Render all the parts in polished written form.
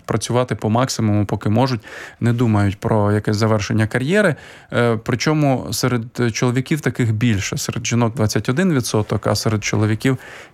працювати по максимуму, поки можуть, не думають про якесь завершення кар'єри. Причому серед чоловіків таких більше. Серед жінок 21%, а серед чоловіків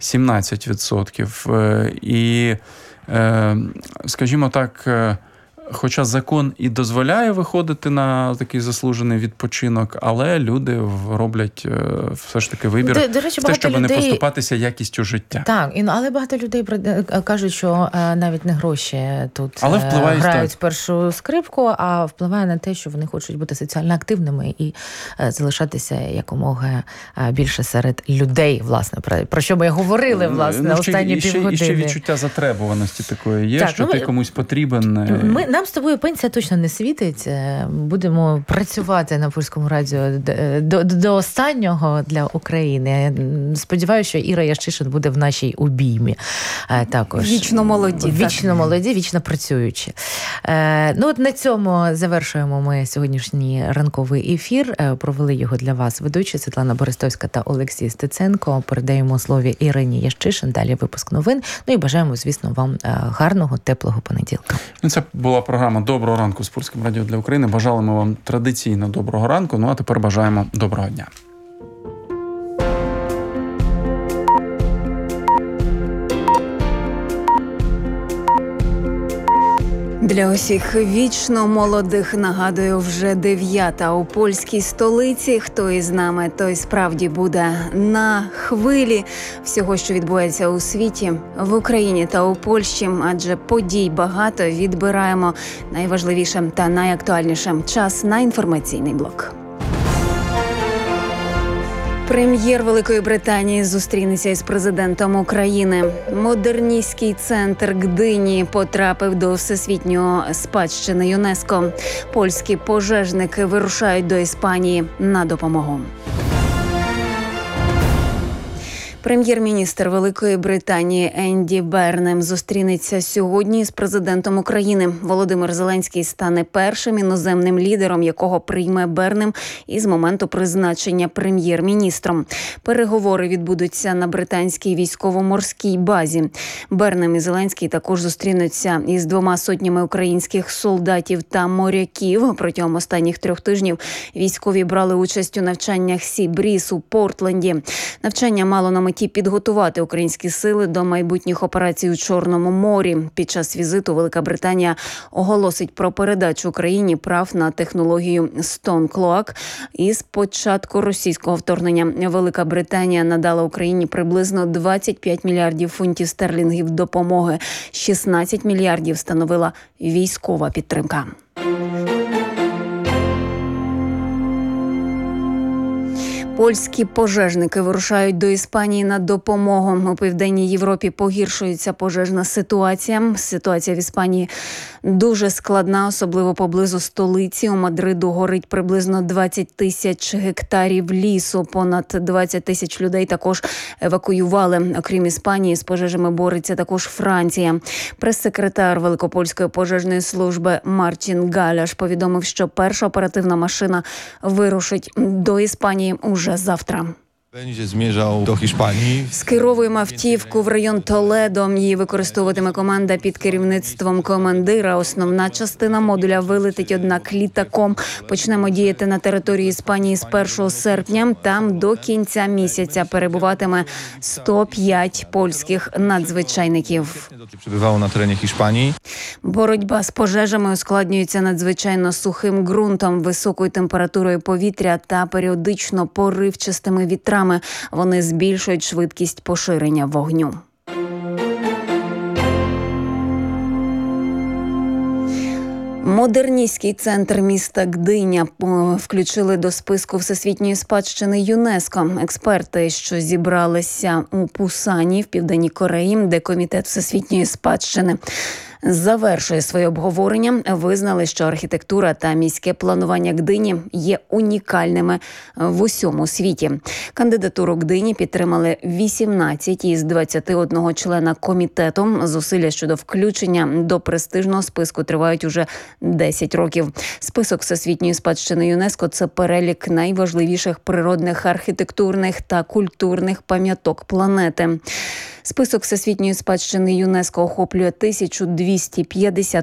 17%. І, скажімо так, хоча закон і дозволяє виходити на такий заслужений відпочинок, але люди роблять все ж таки вибір до речі, в те, щоб людей... не поступатися якістю життя. Так, але багато людей кажуть, що навіть не гроші тут грають першу скрипку, а впливає на те, що вони хочуть бути соціально активними і залишатися якомога більше серед людей, власне, про що ми говорили, власне, останні півгодини. І ще відчуття затребуваності такої є, так, що ти комусь потрібен. Нам з тобою пенсія точно не світить. Будемо працювати на Польському радіо до останнього для України. Сподіваюся, що Іра Ящишин буде в нашій обіймі. Також. Вічно молоді. Вічно молоді, вічно працюючі. От на цьому завершуємо ми сьогоднішній ранковий ефір. Провели його для вас ведучі Світлана Борисовська та Олексій Стеценко. Передаємо слово Ірині Ящишин. Далі випуск новин. І бажаємо, звісно, вам гарного, теплого понеділка. Це була програма «Доброго ранку» з Польським радіо для України. Бажали ми вам традиційно доброго ранку, а тепер бажаємо доброго дня. Для усіх вічно молодих, нагадую, вже 9-та у польській столиці. Хто із нами, той справді буде на хвилі всього, що відбувається у світі, в Україні та у Польщі, адже подій багато. Відбираємо найважливіше та найактуальніше. Час на інформаційний блок. Прем'єр Великої Британії зустрінеться із президентом України. Модерністський центр Гдині потрапив до Всесвітньої спадщини ЮНЕСКО. Польські пожежники вирушають до Іспанії на допомогу. Прем'єр-міністр Великої Британії Енді Бернем зустрінеться сьогодні з президентом України. Володимир Зеленський стане першим іноземним лідером, якого прийме Бернем із моменту призначення прем'єр-міністром. Переговори відбудуться на британській військово-морській базі. Бернем і Зеленський також зустрінуться із 200 українських солдатів та моряків. Протягом останніх 3 тижнів військові брали участь у навчаннях Сі Бріз у Портленді. Навчання мало на меті підготувати українські сили до майбутніх операцій у Чорному морі. Під час візиту Велика Британія оголосить про передачу Україні прав на технологію Stone Cloak. Із початку російського вторгнення Велика Британія надала Україні приблизно 25 мільярдів фунтів стерлінгів допомоги. 16 мільярдів становила військова підтримка. Польські пожежники вирушають до Іспанії на допомогу. У Південній Європі погіршується пожежна ситуація. Ситуація в Іспанії дуже складна, особливо поблизу столиці. У Мадриду горить приблизно 20 тисяч гектарів лісу. Понад 20 тисяч людей також евакуювали. Окрім Іспанії, з пожежами бореться також Франція. Прес-секретар Великопольської пожежної служби Мартін Галяш повідомив, що перша оперативна машина вирушить до Іспанії уже завтра. Będzie zmierzał do Hiszpanii. Скеровуємо автівку в район Толедо. Її використовуватиме команда під керівництвом командира. Основна частина модуля вилетить, однак літаком. Почнемо діяти на території Іспанії з 1 серпня. Там до кінця місяця перебуватиме 105 польських надзвичайників. Przebywało na terenie Hiszpanii. Боротьба з пожежами ускладнюється надзвичайно сухим ґрунтом, високою температурою повітря та періодично поривчастими вітрами. Вони збільшують швидкість поширення вогню. Модерністський центр міста Гдиня включили до списку Всесвітньої спадщини ЮНЕСКО. Експерти, що зібралися у Пусані в Південній Кореї, де Комітет Всесвітньої спадщини завершує своє обговорення, визнали, що архітектура та міське планування Гдині є унікальними в усьому світі. Кандидатуру Гдині підтримали 18 із 21 члена комітету. Зусилля щодо включення до престижного списку тривають уже 10 років. Список Всесвітньої спадщини ЮНЕСКО – це перелік найважливіших природних, архітектурних та культурних пам'яток планети. Список Всесвітньої спадщини ЮНЕСКО охоплює 1250